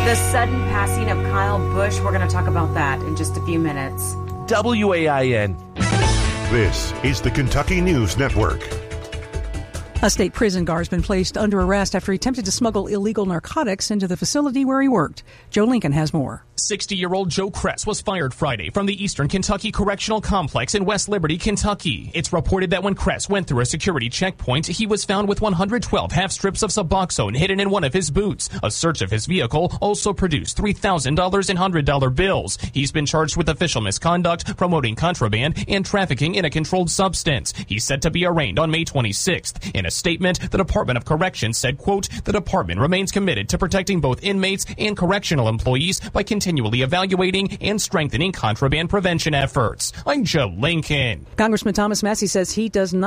The sudden passing of Kyle Busch, we're going to talk about that in just a few minutes. WAIN. This is the Kentucky News Network. A state prison guard has been placed under arrest after he attempted to smuggle illegal narcotics into the facility where he worked. Joe Lincoln has more. 60-year-old Joe Kress was fired Friday from the Eastern Kentucky Correctional Complex in West Liberty, Kentucky. It's reported that when Kress went through a security checkpoint, he was found with 112 half strips of Suboxone hidden in one of his boots. A search of his vehicle also produced $3,000 in $100 bills. He's been charged with official misconduct, promoting contraband, and trafficking in a controlled substance. He's set to be arraigned on May 26th. In a statement, the Department of Corrections said, quote, "The department remains committed to protecting both inmates and correctional employees by continually evaluating and strengthening contraband prevention efforts." I'm Joe Lincoln. Congressman Thomas Massie says he does not